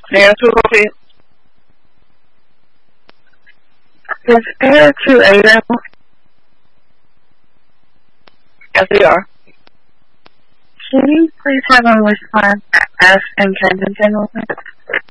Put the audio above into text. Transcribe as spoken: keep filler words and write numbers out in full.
Nancy Sophie. Is Air two Ada? Yes, we are. Can you please have him respond to S in Kensington with me?